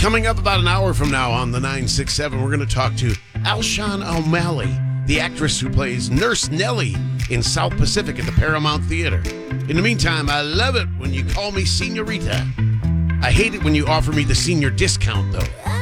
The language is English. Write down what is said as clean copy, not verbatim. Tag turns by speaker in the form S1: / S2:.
S1: Coming up about an hour from now on the 967, we're going to talk to Alshon O'Malley, the actress who plays Nurse Nellie in South Pacific at the Paramount Theater. In the meantime, I love it when you call me Senorita. I hate it when you offer me the senior discount, though.